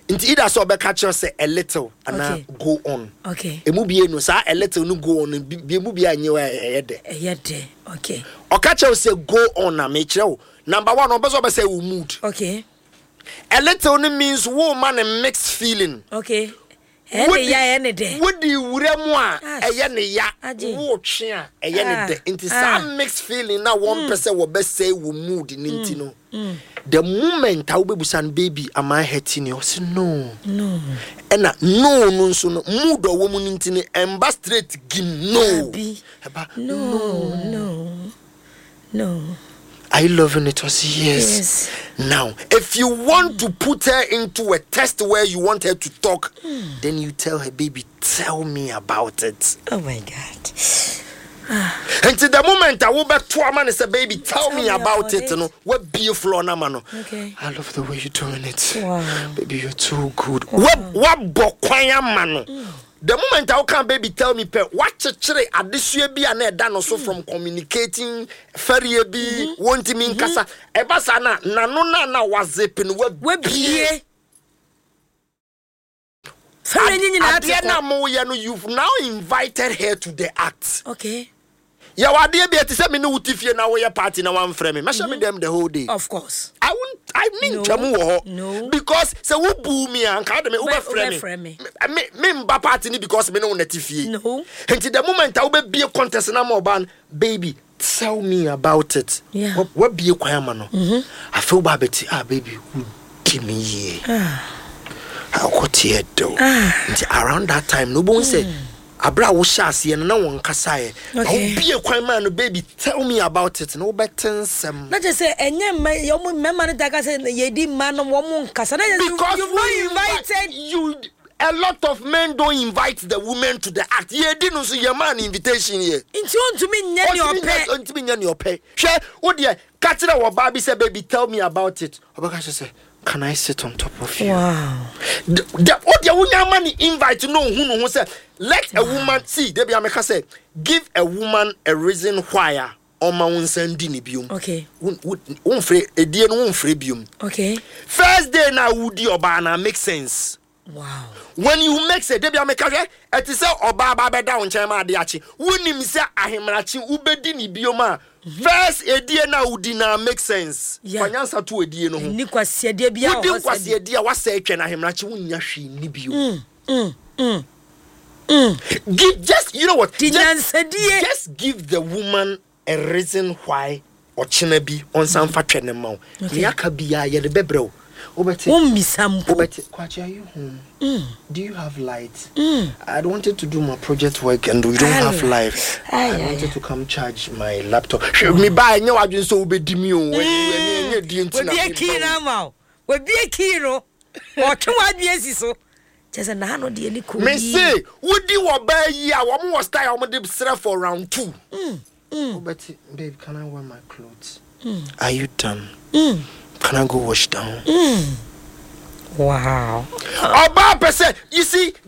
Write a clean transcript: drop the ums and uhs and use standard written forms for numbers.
Into either so be catch say a little and go on. Okay. A movie no say a little no go on be movie anywhere yede. Okay. Or catch say go on na make sure. Number 1 obeso say we mood. Okay. A little means woman and mixed feeling. Okay. Any day. Would you wuremwa ne ya wo twe a ne de into some mixed feeling na one person will best say we mood nintino. The moment I will be son baby am I hurting you? Say no. And no so no mood or woman intini emba straight give no. No. Are you loving it? I say yes. Now, if you want to put her into a test where you want her to talk, then you tell her, baby, tell me about it. Oh my God. And to the moment I will back to a man and say, baby, tell me about it. You know, what beautiful on a man. Okay. I love the way you're doing it. Wow. Baby, you're too good. What bokwaya man? The moment I can baby tell me what chire adesua bi na eda no so from communicating ferie bi won't mean kasa e ba sa na no na wazip no wa bie ferie nyina ate na mo ye no you've now invited her to the act. Okay. Ya wade bi ate say me no wutifie na wo ye party na wan frame me shall me them the whole day. Of course. I mean chamu wo no. Because say wo boo me an ka de me wo frame me mba party ni because me no natifie. No. Until the moment I will be a contest na mo ban baby tell me about it. Yeah. What be a kwaya man no. I feel babeti baby give me ye. I got here though. Until around that time no one say Abra wo shase ye na won kasa ye. I be a kwaya man baby tell me about it. No better some. Not just say enye yo mo mema ne daga say ye di man no mo kasa. Because you've not invited you. A lot of men don't invite the women to the act. Ye didn't see your man invitation here. Into to me nyani your pay. Share what dear Katina or Barbie said, baby, tell me about it. Obaka say, can I sit on top of you? Wow. What your man invite to know who say let a woman see Debbie Ameka say give a woman a reason why on my own sending bium. Okay. Okay. First day now would your banner make sense. Wow. When you make say Debbie Ameka it is oba baba down chama adiachi wunim say ahemrachi ubedi ni bioma first edie na udina make sense kwanyansa to edie no ho ni kwase edie bia ho wudi kwase edie wasa etwe na ahemrachi wunya hwe ni bio just you know what just give the woman a reason why ochina bi onsan fa twene ma wo yaka bia ye de bebreo Obeti, Kwachi, are you home? Do you have light? I wanted to do my project work and we don't have light. I wanted to come charge my laptop. Me buy no I just so be dimio when we be a key now. We be a key no. Or 2 years so. Just an ano de ni ko. Me say, would you obey ya? One more style I'm de for round 2. Obeti, babe, can I wear my clothes? Are you done? Can I go wash down? Wow. Oba person, you see